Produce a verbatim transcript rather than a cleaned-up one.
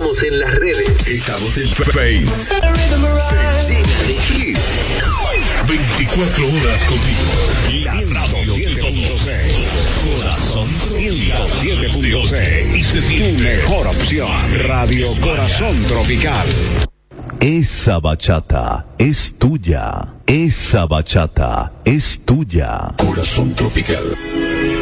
Estamos en las redes. Estamos en Face. Se llena de hits. veinticuatro horas contigo. La radio de todos. Corazón ciento siete punto seis. Y se siente tu mejor opción. Radio Corazón Tropical. Esa bachata es tuya. Esa bachata es tuya. Corazón Tropical.